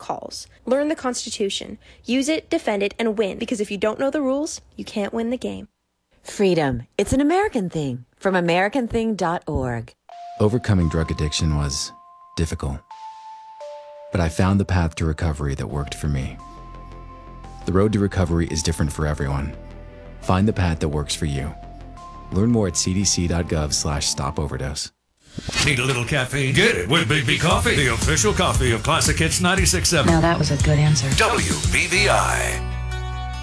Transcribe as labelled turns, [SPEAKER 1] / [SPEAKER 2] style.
[SPEAKER 1] calls. Learn the Constitution. Use it, defend it, and win, because if you don't know the rules, you can't win the game.
[SPEAKER 2] Freedom. It's an American thing. From AmericanThing.org.
[SPEAKER 3] Overcoming drug addiction was difficult, but I found the path to recovery that worked for me. The road to recovery is different for everyone. Find the path that works for you. Learn more at cdc.gov/stopoverdose.
[SPEAKER 4] Need a little caffeine? Get it with Big B Coffee, the official coffee of Classic Hits 96.7.
[SPEAKER 5] Now that was a good answer.
[SPEAKER 4] WBVI.